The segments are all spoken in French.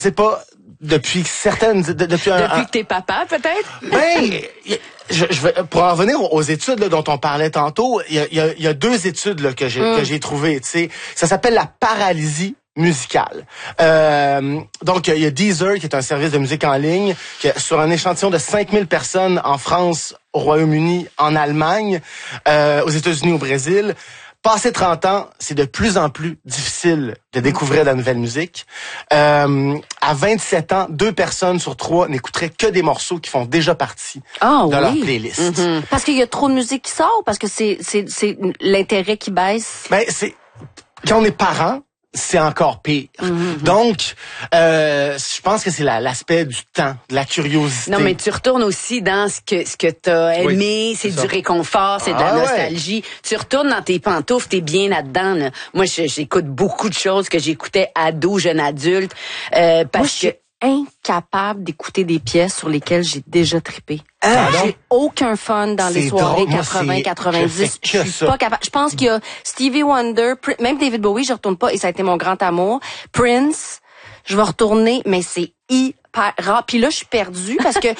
C'est pas depuis certaines... Depuis que t'es papa, peut-être? Ben, je vais, pour en revenir aux études là, dont on parlait tantôt, il y a 2 études là, que j'ai trouvées. Tu sais, ça s'appelle la paralysie musicale. Donc, il y a Deezer, qui est un service de musique en ligne, qui sur un échantillon de 5000 personnes en France, au Royaume-Uni, en Allemagne, aux États-Unis, au Brésil. Passé 30 ans, c'est de plus en plus difficile de découvrir de la nouvelle musique. À 27 ans, 2 personnes sur 3 n'écouteraient que des morceaux qui font déjà partie de leur playlist. Parce qu'il y a trop de musique qui sort, parce que c'est l'intérêt qui baisse. Ben, quand on est parent, c'est encore pire. Donc, je pense que c'est l'aspect du temps, de la curiosité. Non, mais tu retournes aussi dans ce que t'as aimé, c'est du réconfort, c'est de la nostalgie. Ouais. Tu retournes dans tes pantoufles, t'es bien là-dedans. Là. Moi, j'écoute beaucoup de choses que j'écoutais ado, jeune adulte, parce que incapable d'écouter des pièces sur lesquelles j'ai déjà trippé. J'ai aucun fun dans les soirées 80-90. Je suis pas capable. Je pense qu'il y a Stevie Wonder, même David Bowie, je retourne pas et ça a été mon grand amour. Prince, je vais retourner, mais c'est hyper rare. Puis là, je suis perdue parce que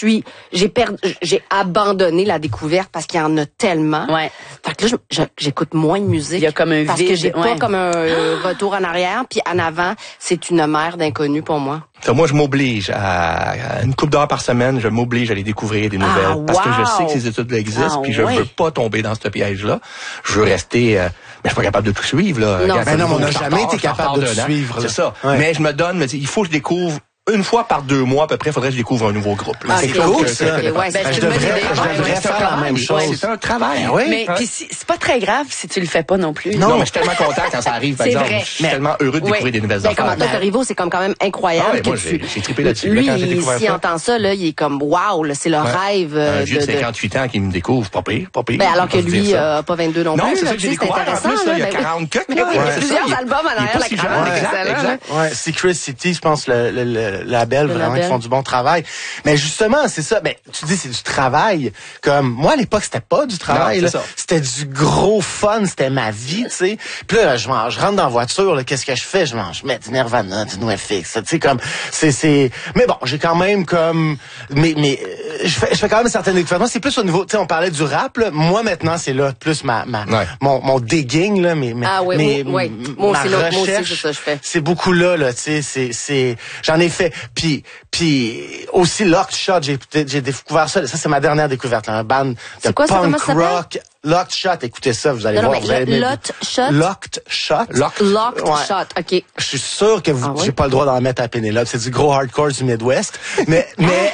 j'ai abandonné la découverte parce qu'il y en a tellement. Ouais. Fait que là, j'écoute moins de musique. Il y a comme un parce vide. Parce que j'ai pas comme un retour en arrière. Puis en avant, c'est une mer d'inconnu pour moi. Moi, je m'oblige à une couple d'heures par semaine, je m'oblige à aller découvrir des nouvelles. Parce que je sais que ces études-là existent, puis je veux pas tomber dans ce piège-là. Je veux rester... mais je suis pas capable de tout suivre, là. Non, on n'a jamais été capable de tout suivre. C'est ça. Ouais. Mais je me donne, il faut que je découvre une fois par 2 mois, à peu près, il faudrait que je découvre un nouveau groupe. C'est cool, ça. Je devrais faire la même chose. C'est un travail. Mais puis c'est pas très grave si tu le fais pas non plus. Non, mais je suis tellement content quand ça arrive, par exemple. Je suis tellement heureux de découvrir des nouvelles affaires. Comme Antoine Riveau, c'est quand même incroyable. Moi, j'ai trippé là-dessus. Lui, s'il entend ça, là, il est comme, wow, c'est le rêve. Un vieux de 58 ans qui me découvre, pas pire. Alors que lui, pas 22 non plus. Non, c'est ça que j'ai découvert. En plus, il y a 40 que. Il y a plusieurs albums en arrière la cravate. Ouais, Secret City, je pense, le label, vraiment, qui font du bon travail. Mais justement, c'est ça. Ben, tu dis, c'est du travail. Comme, moi, à l'époque, c'était pas du travail, c'était du gros fun, c'était ma vie, tu sais. Puis là, je rentre dans la voiture, là, qu'est-ce que je fais? Je mets du Nirvana, du NoFX, tu sais, comme, mais bon, j'ai quand même comme, mais, je fais quand même certaines découvertes. Moi, c'est plus au niveau, tu sais, on parlait du rap, là. Moi, maintenant, c'est là, plus mon digging, là, moi aussi, c'est ça que je fais. C'est beaucoup là, tu sais, j'en ai fait. Puis aussi Locked Shot, j'ai découvert ça. Ça, c'est ma dernière découverte, là, un band de punk rock. Locked Shot, écoutez ça, vous allez voir. Locked Shot? Locked Shot. Locked Shot, OK. Je suis sûr que j'ai pas le droit d'en mettre à Pénélope. C'est du gros hardcore du Midwest. Mais.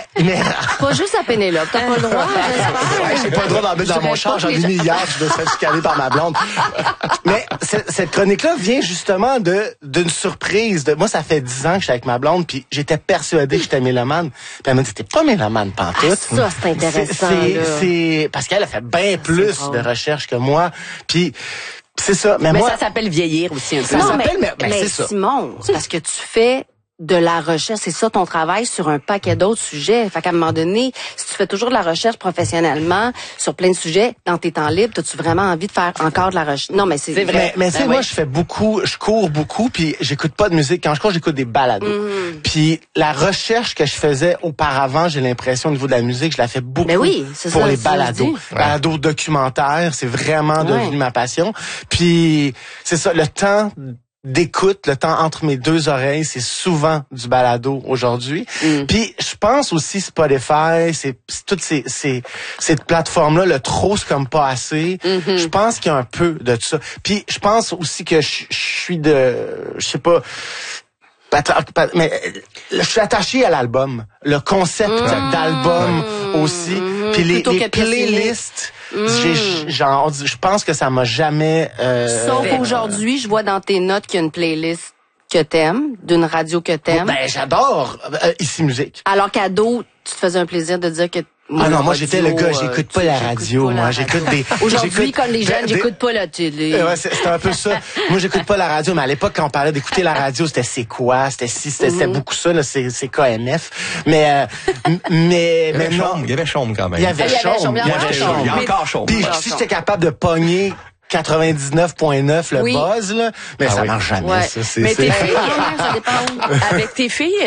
Pas juste à Pénélope, t'as pas le droit, j'espère. J'ai pas le droit d'en mettre dans mon char, j'en ai mis hier, je me serais calé par ma blonde. Mais cette chronique-là vient justement d'une surprise. Moi, ça fait 10 ans que j'étais avec ma blonde, puis j'étais persuadé que j'étais mélomane. Puis elle m'a dit, t'es pas mélomane pantoute. Ça, c'est intéressant. C'est parce qu'elle a fait bien plus de recherche que moi. Puis c'est ça. Mais moi, ça s'appelle vieillir aussi un peu. Ça s'appelle, mais c'est ça. Simon, c'est parce que tu fais de la recherche, c'est ça ton travail sur un paquet d'autres sujets. Fait qu'à un moment donné, si tu fais toujours de la recherche professionnellement sur plein de sujets, dans tes temps libres, as-tu vraiment envie de faire encore de la recherche? Non, mais c'est vrai. Mais tu sais, moi, je cours beaucoup, puis j'écoute pas de musique. Quand je cours, j'écoute des balados. Puis la recherche que je faisais auparavant, j'ai l'impression au niveau de la musique, je la fais beaucoup pour les balados. Balados documentaires, c'est vraiment devenu ma passion. Puis c'est ça, le temps d'écoute, le temps entre mes 2 oreilles, c'est souvent du balado aujourd'hui. Puis je pense aussi Spotify, c'est toutes ces plateformes-là, le trop c'est comme pas assez. Je pense qu'il y a un peu de ça. Puis je pense aussi que je suis je sais pas, mais je suis attaché à l'album, le concept d'album aussi, puis les playlists. Je pense que ça m'a jamais... Sauf aujourd'hui, je vois dans tes notes qu'il y a une playlist que t'aimes, d'une radio que t'aimes. Ben, j'adore Ici Musique. Alors qu'ado, tu te faisais un plaisir de dire que... moi j'étais le gars, j'écoute pas la radio, moi j'écoute des... Aujourd'hui, comme les jeunes, j'écoute pas la télé. Ouais, c'est un peu ça. Moi j'écoute pas la radio, mais à l'époque quand on parlait d'écouter la radio, c'était C'est quoi, c'était beaucoup ça, là, c'est KMF. Mais il y avait Chaume quand même. Il y avait Chaume. Il y a encore Chaume. Puis si j'étais capable de pogner 99.9 le buzz, là, mais ça marche jamais, ça. Mais tes filles, ça dépend. Avec tes filles,